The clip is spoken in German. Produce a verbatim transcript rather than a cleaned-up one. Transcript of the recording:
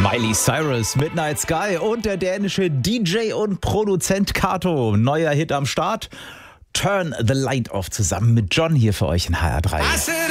Miley Cyrus, Midnight Sky und der dänische D J und Produzent Kato. Neuer Hit am Start. Turn the Light Off zusammen mit John hier für euch in H R drei.